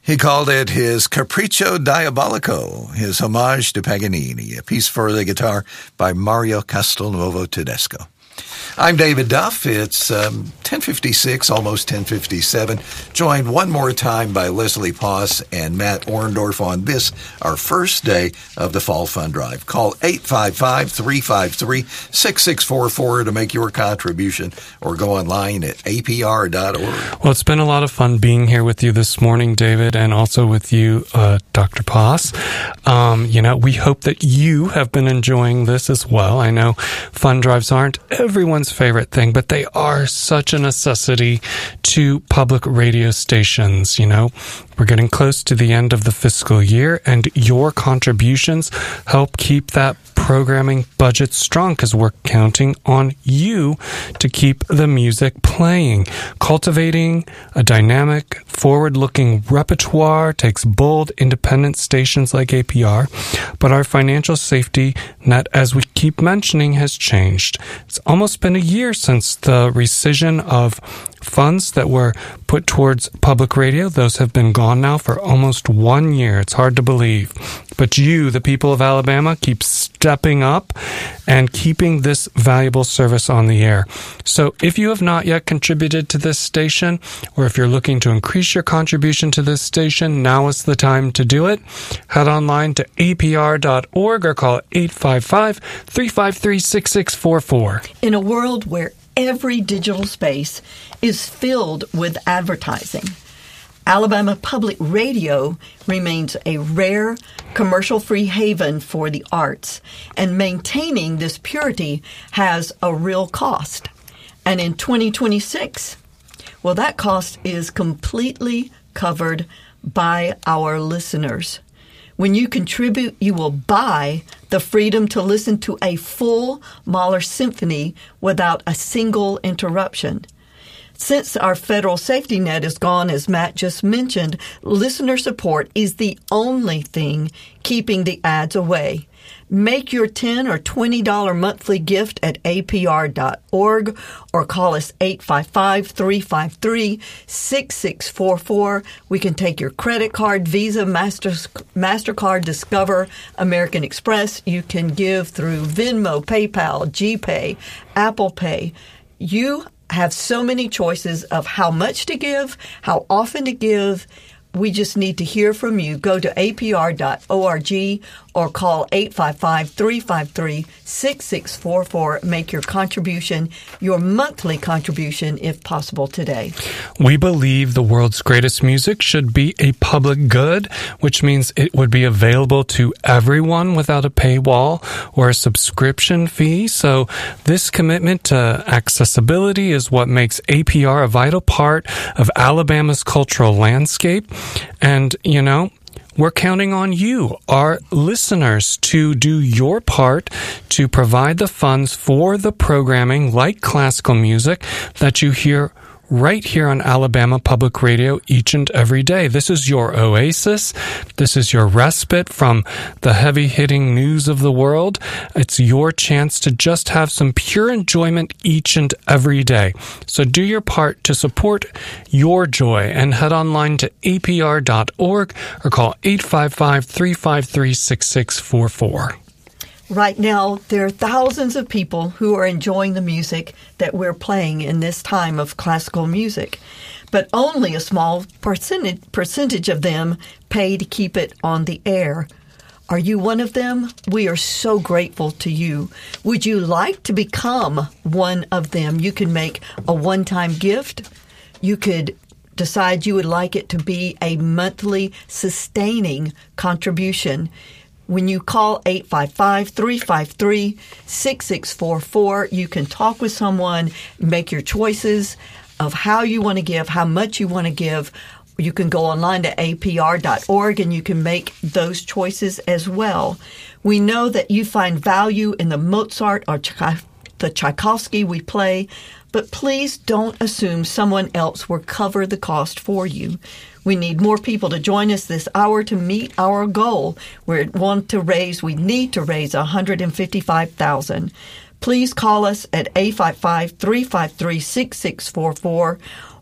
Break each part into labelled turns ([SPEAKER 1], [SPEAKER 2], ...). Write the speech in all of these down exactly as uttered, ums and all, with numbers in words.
[SPEAKER 1] He called it his Capriccio Diabolico, his homage to Paganini, a piece for the guitar by Mario Castelnuovo Tedesco. I'm David Duff. It's um, ten fifty-six, almost ten fifty-seven, joined one more time by Leslie Poss and Matt Orndorff on this, our first day of the Fall Fund Drive. Call eight five five, three five three, six six four four to make your contribution, or go online at A P R dot org.
[SPEAKER 2] Well, it's been a lot of fun being here with you this morning, David, and also with you, uh, Doctor Poss. Um, you know, we hope that you have been enjoying this as well. I know fund drives aren't everyone's favorite thing, but they are such a necessity to public radio stations. You know, we're getting close to the end of the fiscal year, and your contributions help keep that programming budget strong, because we're counting on you to keep the music playing. Cultivating a dynamic, forward-looking repertoire takes bold, independent stations like A P R, but our financial safety net, as we keep mentioning, has changed. It's almost been a year since the rescission of funds that were put towards public radio. Those have been gone now for almost one year. It's hard to believe. But you, the people of Alabama, keep stepping up and keeping this valuable service on the air. So if you have not yet contributed to this station, or if you're looking to increase your contribution to this station, now is the time to do it. Head online to A P R dot org or call eight five five, three five three, six six four four.
[SPEAKER 3] In a world where every digital space is filled with advertising, Alabama Public Radio remains a rare, commercial-free haven for the arts, and maintaining this purity has a real cost. And in twenty twenty-six, well, that cost is completely covered by our listeners. When you contribute, you will buy the freedom to listen to a full Mahler symphony without a single interruption. Since our federal safety net is gone, as Matt just mentioned, listener support is the only thing keeping the ads away. Make your ten dollars or twenty dollars monthly gift at A P R dot org or call us eight five five, three five three, six six four four. We can take your credit card, Visa, Master, MasterCard, Discover, American Express. You can give through Venmo, PayPal, GPay, Apple Pay. You have so many choices of how much to give, how often to give. We just need to hear from you. Go to A P R dot org or call eight five five, three five three, six six four four. Make your contribution, your monthly contribution, if possible, today.
[SPEAKER 2] We believe the world's greatest music should be a public good, which means it would be available to everyone without a paywall or a subscription fee. So this commitment to accessibility is what makes A P R a vital part of Alabama's cultural landscape. And, you know, we're counting on you, our listeners, to do your part to provide the funds for the programming like classical music that you hear right here on Alabama Public Radio each and every day. This is your oasis. This is your respite from the heavy-hitting news of the world. It's your chance to just have some pure enjoyment each and every day. So do your part to support your joy and head online to A P R dot org or call eight five five, three five three, six six four four.
[SPEAKER 3] Right now, there are thousands of people who are enjoying the music that we're playing in this time of classical music, but only a small percentage, percentage of them pay to keep it on the air. Are you one of them? We are so grateful to you. Would you like to become one of them? You can make a one-time gift. You could decide you would like it to be a monthly sustaining contribution. When you call eight five five, three five three, six six four four, you can talk with someone, make your choices of how you want to give, how much you want to give. You can go online to A P R dot org and you can make those choices as well. We know that you find value in the Mozart or the Tchaikovsky we play, but please don't assume someone else will cover the cost for you. We need more people to join us this hour to meet our goal. We want to raise, we need to raise one hundred fifty-five thousand dollars. Please call us at eight five five, three five three, six six four four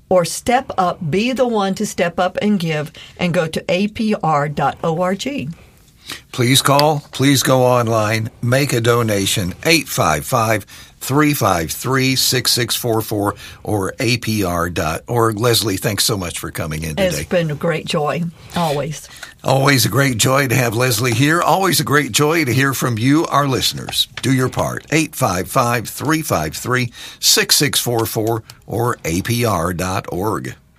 [SPEAKER 3] or step up, be the one to step up and give, and go to A P R dot org.
[SPEAKER 1] Please call, please go online, make a donation, eight five five, three five three, six six four four or A P R dot org. Leslie, thanks so much for coming in today.
[SPEAKER 3] It's been a great joy, always.
[SPEAKER 1] Always a great joy to have Leslie here. Always a great joy to hear from you, our listeners. Do your part, eight five five, three five three, six six four four or A P R dot org.